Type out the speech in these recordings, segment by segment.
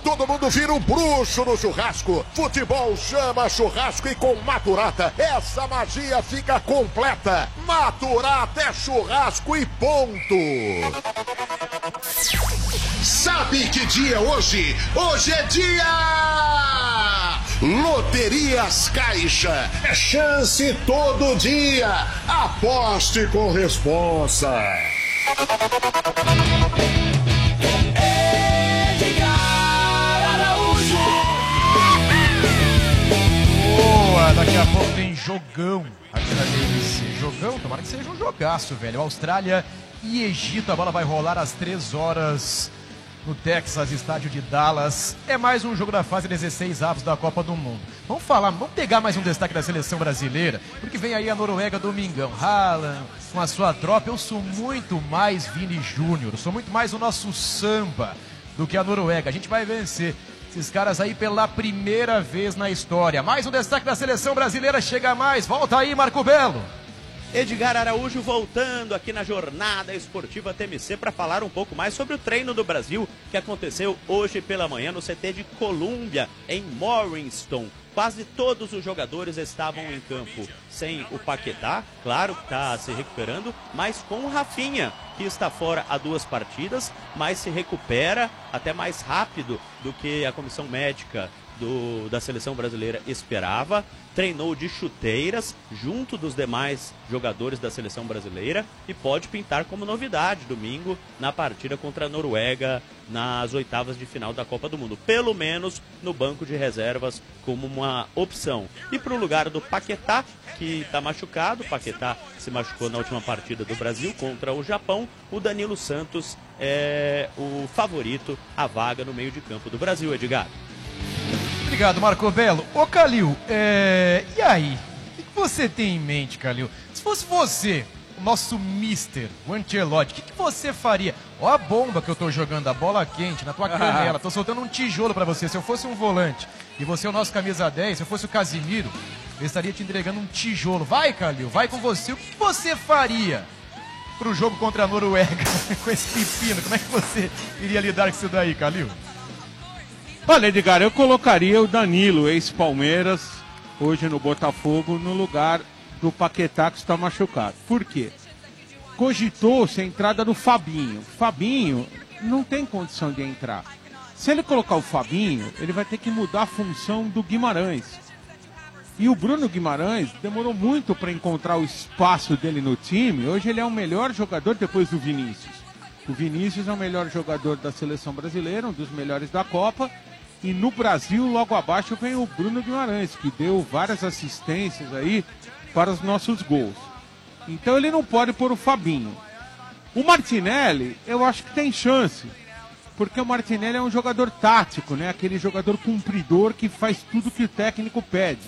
todo mundo vira um bruxo no churrasco. Futebol chama churrasco e com Maturata essa magia fica completa. Maturata é churrasco e ponto. Sabe que dia é hoje? Hoje é dia... Loterias Caixa. É chance todo dia. Aposte com responsa. Boa, daqui a pouco tem jogão aqui na DMC. Jogão, tomara que seja um jogaço, velho. Austrália e Egito, a bola vai rolar às 3 horas no Texas, estádio de Dallas. É mais um jogo da fase 16 avos da Copa do Mundo. Vamos pegar mais um destaque da seleção brasileira, porque vem aí a Noruega domingão. Haaland, com a sua tropa. Eu sou muito mais Vini Júnior, sou muito mais o nosso samba do que a Noruega. A gente vai vencer esses caras aí pela primeira vez na história. Mais um destaque da seleção brasileira, chega mais. Volta aí, Marco Belo. Edgar Araújo voltando aqui na Jornada Esportiva TMC para falar um pouco mais sobre o treino do Brasil que aconteceu hoje pela manhã no CT de Colômbia, em Morriston. Quase todos os jogadores estavam em campo sem o Paquetá, claro que está se recuperando, mas com o Rafinha, que está fora há 2 partidas, mas se recupera até mais rápido do que a comissão médica da seleção brasileira esperava. Treinou de chuteiras junto dos demais jogadores da seleção brasileira e pode pintar como novidade domingo na partida contra a Noruega nas oitavas de final da Copa do Mundo, pelo menos no banco de reservas como uma opção. E para o lugar do Paquetá, que está machucado, o Paquetá se machucou na última partida do Brasil contra o Japão, o Danilo Santos é o favorito à vaga no meio de campo do Brasil, Edgar. Obrigado, Marco Belo. Ô, Calil, e aí? O que você tem em mente, Calil? Se fosse você, o nosso mister, o Ancelotti, o que você faria? Ó a bomba que eu tô jogando, a bola quente na tua canela. Tô soltando um tijolo pra você. Se eu fosse um volante e você é o nosso camisa 10, se eu fosse o Casimiro, eu estaria te entregando um tijolo. Vai, Calil, vai com você. O que você faria pro jogo contra a Noruega com esse pepino? Como é que você iria lidar com isso daí, Calil? Olha, Edgar, eu colocaria o Danilo, ex-Palmeiras, hoje no Botafogo, no lugar do Paquetá, que está machucado. Por quê? Cogitou-se a entrada do Fabinho. Fabinho não tem condição de entrar. Se ele colocar o Fabinho, ele vai ter que mudar a função do Guimarães. E o Bruno Guimarães demorou muito para encontrar o espaço dele no time. Hoje ele é o melhor jogador depois do Vinícius. O Vinícius é o melhor jogador da seleção brasileira, um dos melhores da Copa. E no Brasil, logo abaixo, vem o Bruno Guimarães, que deu várias assistências aí para os nossos gols. Então ele não pode pôr o Fabinho. O Martinelli, eu acho que tem chance. Porque o Martinelli é um jogador tático, né? Aquele jogador cumpridor que faz tudo que o técnico pede.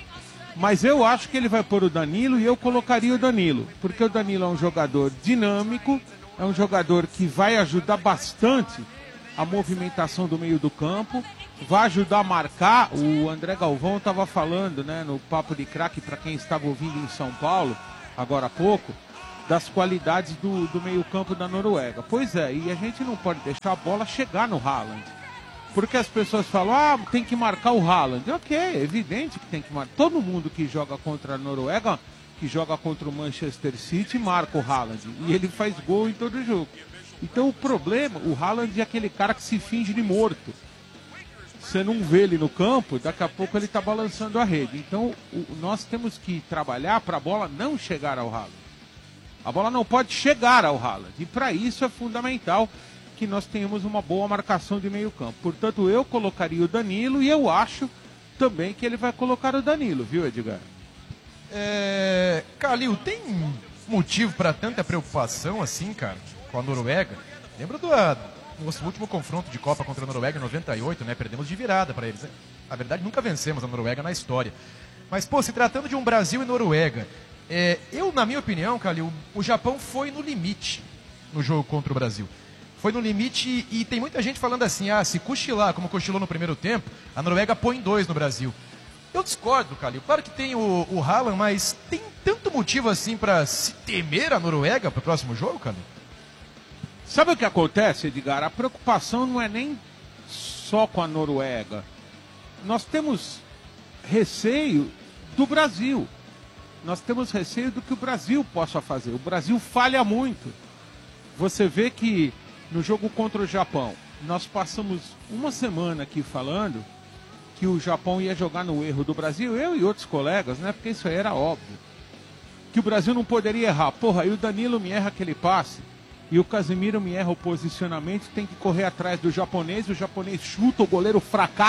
Mas eu acho que ele vai pôr o Danilo e eu colocaria o Danilo. Porque o Danilo é um jogador dinâmico, é um jogador que vai ajudar bastante a movimentação do meio do campo, vai ajudar a marcar. O André Galvão estava falando, né, no Papo de Craque, para quem estava ouvindo em São Paulo, agora há pouco, das qualidades do meio campo da Noruega. Pois é, e a gente não pode deixar a bola chegar no Haaland. Porque as pessoas falam, tem que marcar o Haaland. Ok, é evidente que tem que marcar. Todo mundo que joga contra a Noruega, que joga contra o Manchester City, marca o Haaland. E ele faz gol em todo jogo. Então o problema, o Haaland é aquele cara que se finge de morto. Você não vê ele no campo, daqui a pouco ele está balançando a rede. Então nós temos que trabalhar para a bola não chegar ao Haaland. A bola não pode chegar ao Haaland. E para isso é fundamental que nós tenhamos uma boa marcação de meio campo. Portanto, eu colocaria o Danilo e eu acho também que ele vai colocar o Danilo, viu, Edgar? Calil, tem motivo para tanta preocupação assim, cara, com a Noruega? Lembra do nosso último confronto de Copa contra a Noruega em 98, né? Perdemos de virada para eles, né? Na verdade, nunca vencemos a Noruega na história. Mas, pô, se tratando de um Brasil e Noruega, na minha opinião, Calil, o Japão foi no limite no jogo contra o Brasil. Foi no limite e tem muita gente falando assim, se cochilar como cochilou no primeiro tempo, a Noruega põe 2 no Brasil. Eu discordo, Calil. Claro que tem o Haaland, mas tem tanto motivo assim para se temer a Noruega para o próximo jogo, Calil? Sabe o que acontece, Edgar? A preocupação não é nem só com a Noruega. Nós temos receio do Brasil. Nós temos receio do que o Brasil possa fazer. O Brasil falha muito. Você vê que no jogo contra o Japão, nós passamos uma semana aqui falando que o Japão ia jogar no erro do Brasil, eu e outros colegas, né? Porque isso aí era óbvio. Que o Brasil não poderia errar. Porra, aí o Danilo me erra aquele passe, e o Casemiro me erra o posicionamento, tem que correr atrás do japonês, o japonês chuta, o goleiro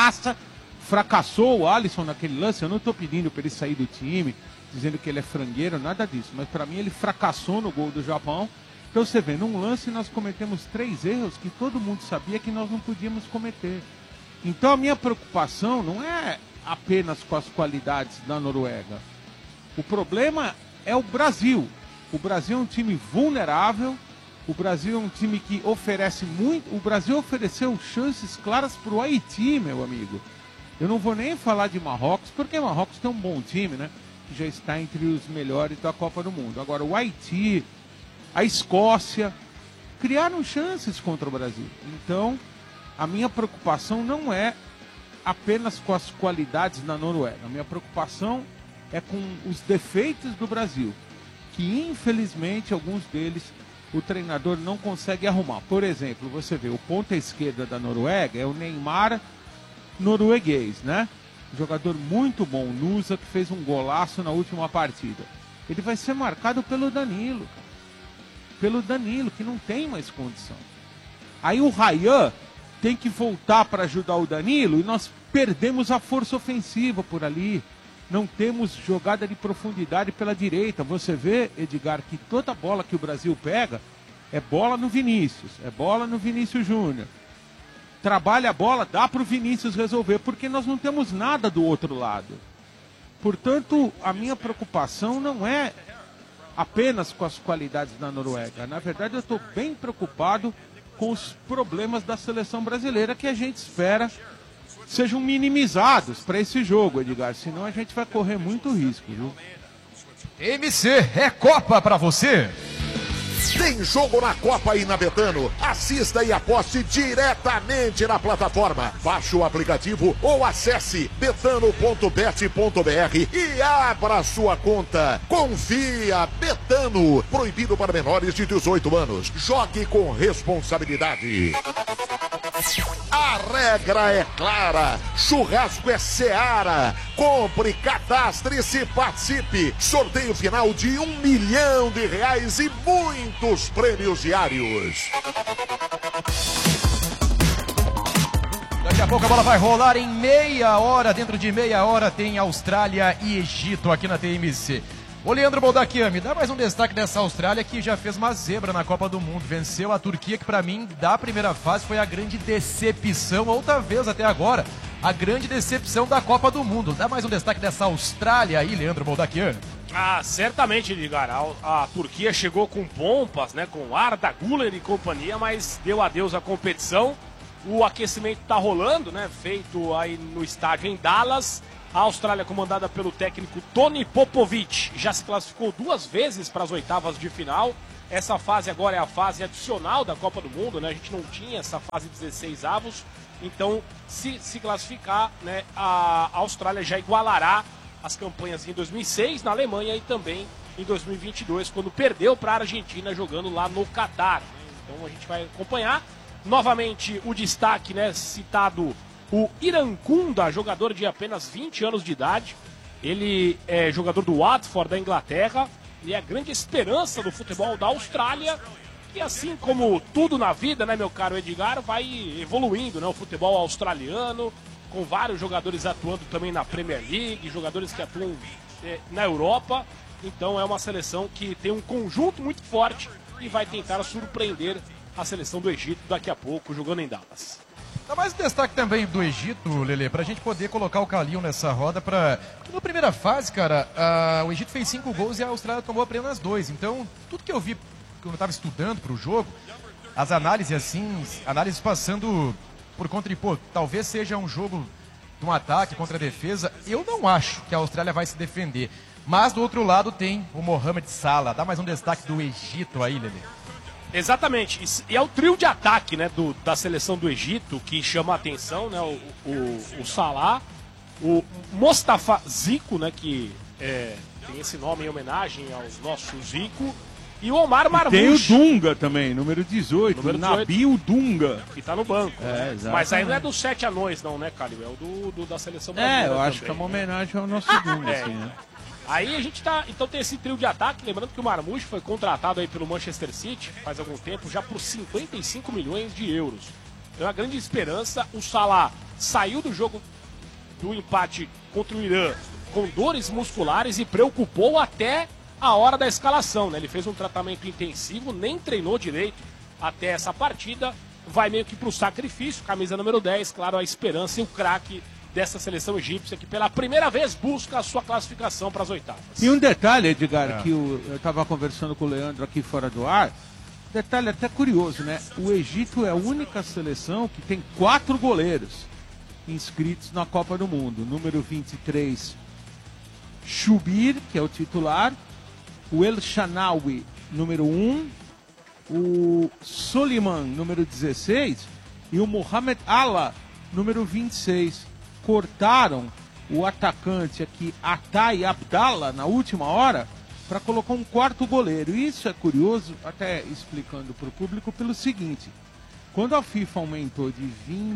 fracassou o Alisson naquele lance. Eu não estou pedindo para ele sair do time, dizendo que ele é frangueiro, nada disso, mas para mim ele fracassou no gol do Japão. Então você vê, num lance nós cometemos 3 erros que todo mundo sabia que nós não podíamos cometer. Então a minha preocupação não é apenas com as qualidades da Noruega. O problema é o Brasil. O Brasil é um time vulnerável, o Brasil é um time que oferece muito. O Brasil ofereceu chances claras para o Haiti, meu amigo. Eu não vou nem falar de Marrocos, porque Marrocos tem um bom time, né? Que já está entre os melhores da Copa do Mundo. Agora, o Haiti, a Escócia, criaram chances contra o Brasil. Então, a minha preocupação não é apenas com as qualidades da Noruega. A minha preocupação é com os defeitos do Brasil, que infelizmente alguns deles o treinador não consegue arrumar. Por exemplo, você vê, o ponta esquerda da Noruega é o Neymar norueguês, né? Um jogador muito bom, Nusa, que fez um golaço na última partida. Ele vai ser marcado pelo Danilo, cara. Pelo Danilo, que não tem mais condição. Aí o Ryan tem que voltar para ajudar o Danilo e nós perdemos a força ofensiva por ali. Não temos jogada de profundidade pela direita. Você vê, Edgar, que toda bola que o Brasil pega é bola no Vinícius, é bola no Vinícius Júnior. Trabalha a bola, dá para o Vinícius resolver, porque nós não temos nada do outro lado. Portanto, a minha preocupação não é apenas com as qualidades da Noruega. Na verdade, eu estou bem preocupado com os problemas da seleção brasileira, que a gente espera sejam minimizados para esse jogo, Edgar. Senão a gente vai correr muito risco, viu? MC, é Copa para você? Tem jogo na Copa aí na Betano. Assista e aposte diretamente na plataforma. Baixe o aplicativo ou acesse betano.bet.br e abra sua conta. Confia, Betano. Proibido para menores de 18 anos. Jogue com responsabilidade. A regra é clara. Churrasco é Seara. Compre, cadastre-se, participe. Sorteio final de R$1 milhão e muitos prêmios diários. Daqui a pouco a bola vai rolar em meia hora. Dentro de meia hora tem Austrália e Egito aqui na TMC. Ô Leandro Boldaquian, me dá mais um destaque dessa Austrália que já fez uma zebra na Copa do Mundo. Venceu a Turquia, que pra mim, da primeira fase, foi a grande decepção, ou talvez até agora, a grande decepção da Copa do Mundo. Dá mais um destaque dessa Austrália aí, Leandro Boldaquian. Ah, certamente, Edgar. A Turquia chegou com pompas, né, com Arda Güler e companhia, mas deu adeus à competição. O aquecimento tá rolando, né, feito aí no estádio em Dallas. A Austrália, comandada pelo técnico Tony Popovic, já se classificou 2 vezes para as oitavas de final. Essa fase agora é a fase adicional da Copa do Mundo, né? A gente não tinha essa fase 16 avos. Então, se classificar, né, a Austrália já igualará as campanhas em 2006 na Alemanha e também em 2022, quando perdeu para a Argentina jogando lá no Catar. Então a gente vai acompanhar. Novamente o destaque, né, citado, o Irankunda, jogador de apenas 20 anos de idade. Ele é jogador do Watford da Inglaterra e é a grande esperança do futebol da Austrália. E assim como tudo na vida, né, meu caro Edgar, vai evoluindo, né, o futebol australiano, com vários jogadores atuando também na Premier League, jogadores que atuam na Europa. Então é uma seleção que tem um conjunto muito forte e vai tentar surpreender a seleção do Egito daqui a pouco, jogando em Dallas. Dá mais um destaque também do Egito, Lelê, pra gente poder colocar o Calil nessa roda. Porque na primeira fase, cara, o Egito fez 5 gols e a Austrália tomou apenas 2. Então, tudo que eu vi quando eu tava estudando pro jogo, as análises assim, análises passando por conta de, talvez seja um jogo de um ataque contra a defesa. Eu não acho que a Austrália vai se defender. Mas do outro lado tem o Mohamed Salah. Dá mais um destaque do Egito aí, Lelê. Exatamente. E é o trio de ataque, né, da seleção do Egito que chama a atenção, né? O Salah, o Mostafa Zico, né, que tem esse nome em homenagem ao nosso Zico, e o Omar Marmoush. Tem o Dunga também, número 18, Nabil Dunga. Que tá no banco. Mas aí não é dos 7 anões, não, né, Calil? É o da seleção brasileira. Eu acho também, que é uma homenagem ao nosso Dunga, assim, né? Aí a gente tá. Então tem esse trio de ataque, lembrando que o Marmoush foi contratado aí pelo Manchester City faz algum tempo, já por 55 milhões de euros. É uma grande esperança. O Salah saiu do jogo do empate contra o Irã com dores musculares e preocupou até a hora da escalação, né? Ele fez um tratamento intensivo, nem treinou direito até essa partida. Vai meio que pro sacrifício, camisa número 10, claro, a esperança e o craque dessa seleção egípcia que pela primeira vez busca a sua classificação para as oitavas. E um detalhe, Edgar, que eu estava conversando com o Leandro aqui fora do ar, detalhe até curioso, né? O Egito é a única seleção que tem 4 goleiros inscritos na Copa do Mundo. Número 23, Shubir, que é o titular, o El Shanawi, número 1, o Soliman, número 16, e o Mohamed Allah, número 26. Cortaram o atacante aqui, Atay Abdallah, na última hora, para colocar um 4º goleiro. E isso é curioso, até explicando para o público, pelo seguinte: quando a FIFA aumentou de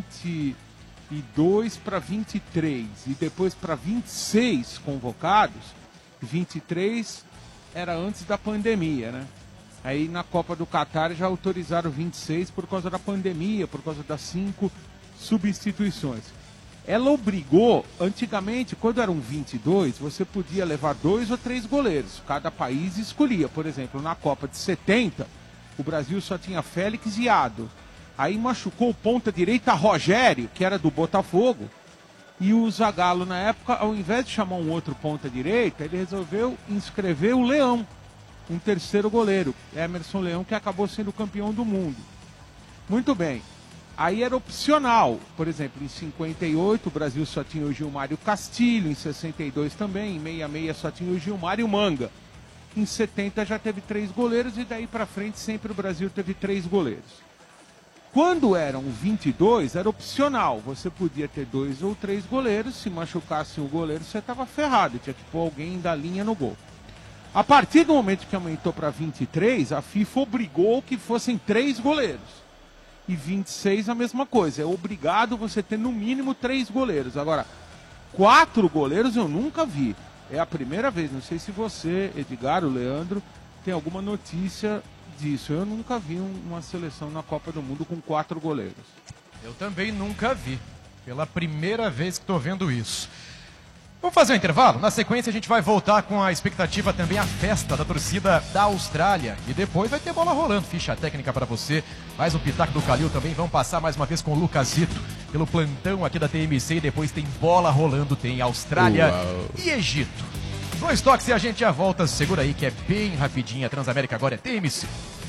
22 para 23 e depois para 26 convocados, 23 era antes da pandemia, né? Aí na Copa do Catar já autorizaram 26 por causa da pandemia, por causa das 5 substituições. Ela obrigou, antigamente, quando eram 22, você podia levar 2 ou 3 goleiros. Cada país escolhia. Por exemplo, na Copa de 70, o Brasil só tinha Félix e Ado. Aí machucou o ponta-direita Rogério, que era do Botafogo. E o Zagallo, na época, ao invés de chamar um outro ponta-direita, ele resolveu inscrever o Leão, um 3º goleiro, Emerson Leão, que acabou sendo campeão do mundo. Muito bem. Aí era opcional. Por exemplo, em 58 o Brasil só tinha o Gilmar e o Castilho, em 62 também, em 66 só tinha o Gilmar e o Manga. Em 70 já teve 3 goleiros e daí para frente sempre o Brasil teve 3 goleiros. Quando eram 22 era opcional, você podia ter 2 ou 3 goleiros, se machucasse o goleiro você estava ferrado, tinha que pôr alguém da linha no gol. A partir do momento que aumentou para 23, a FIFA obrigou que fossem 3 goleiros. E 26 a mesma coisa, é obrigado você ter no mínimo 3 goleiros. Agora, 4 goleiros eu nunca vi, é a primeira vez. Não sei se você, Edgar, o Leandro, tem alguma notícia disso. Eu nunca vi uma seleção na Copa do Mundo com 4 goleiros. Eu também nunca vi, pela primeira vez que estou vendo isso. Vamos fazer um intervalo? Na sequência a gente vai voltar com a expectativa também, a festa da torcida da Austrália. E depois vai ter bola rolando, ficha técnica para você. Mais um pitaco do Calil também. Vamos passar mais uma vez com o Lucasito pelo plantão aqui da TMC. E depois tem bola rolando, tem Austrália e Egito. 2 toques e a gente já volta. Segura aí que é bem rapidinho. A Transamérica agora é TMC.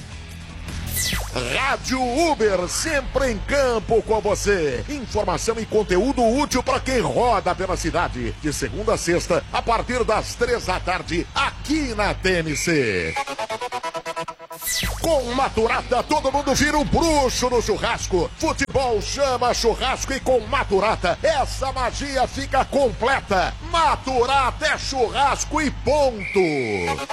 Rádio Uber, sempre em campo com você. Informação e conteúdo útil para quem roda pela cidade. De segunda a sexta, a partir das 3 da tarde, aqui na TMC. Com Maturata, todo mundo vira um bruxo no churrasco. Futebol chama churrasco e com Maturata, essa magia fica completa. Maturata é churrasco e ponto.